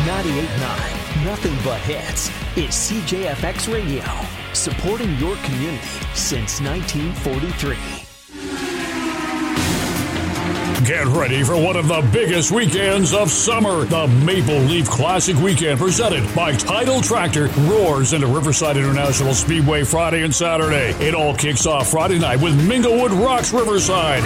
98.9, nothing but hits, is CJFX Radio, supporting your community since 1943. Get ready for one of the biggest weekends of summer. The Maple Leaf Classic Weekend, presented by Tidal Tractor, roars into Riverside International Speedway Friday and Saturday. It all kicks off Friday night with Minglewood Rocks Riverside,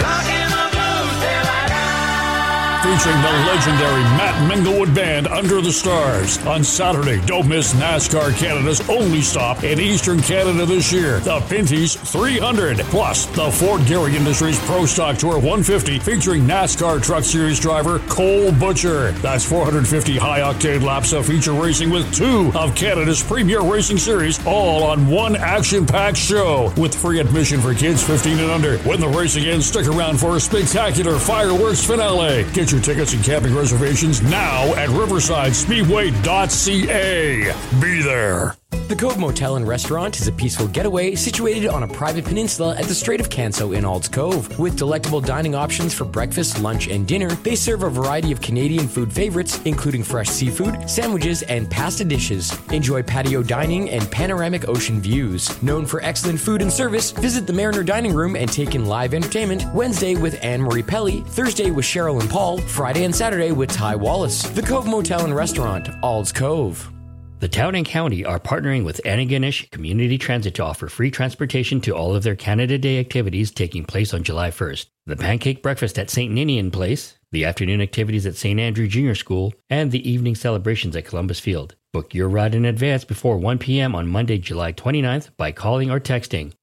featuring the legendary Matt Minglewood Band, Under the Stars. On Saturday, don't miss NASCAR Canada's only stop in Eastern Canada this year, the Pinty's 300. Plus, the Ford Gehry Industries Pro Stock Tour 150, featuring NASCAR Truck Series driver Cole Butcher. That's 450 high-octane laps of feature racing with two of Canada's premier racing series, all on one action-packed show, with free admission for kids 15 and under. When the racing ends, stick around for a spectacular fireworks finale. Get your tickets and camping reservations now at riversideSpeedway.ca. Be there. The Cove Motel and Restaurant is a peaceful getaway situated on a private peninsula at the Strait of Canso in Ald's Cove. With delectable dining options for breakfast, lunch, and dinner, they serve a variety of Canadian food favorites, including fresh seafood, sandwiches, and pasta dishes. Enjoy patio dining and panoramic ocean views. Known for excellent food and service, visit the Mariner Dining Room and take in live entertainment Wednesday with Anne-Marie Pelly, Thursday with Cheryl and Paul, Friday and Saturday with Ty Wallace. The Cove Motel and Restaurant, Ald's Cove. The town and county are partnering with Antigonish Community Transit to offer free transportation to all of their Canada Day activities taking place on July 1st. The pancake breakfast at St. Ninian Place, the afternoon activities at St. Andrew Junior School, and the evening celebrations at Columbus Field. Book your ride in advance before 1 p.m. on Monday, July 29th by calling or texting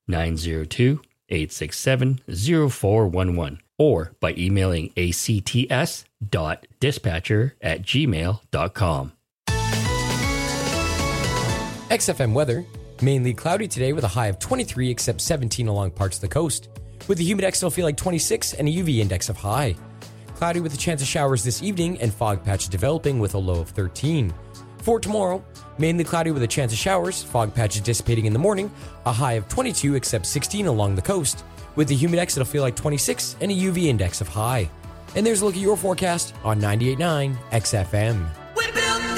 902-867-0411 or by emailing acts.dispatcher@gmail.com. XFM weather, mainly cloudy today with a high of 23 except 17 along parts of the coast. With the humid index, it'll feel like 26 and a UV index of high. Cloudy with a chance of showers this evening and fog patches developing with a low of 13. For tomorrow, mainly cloudy with a chance of showers, fog patches dissipating in the morning, a high of 22 except 16 along the coast. With the humid index, it'll feel like 26 and a UV index of high. And there's a look at your forecast on 98.9 XFM.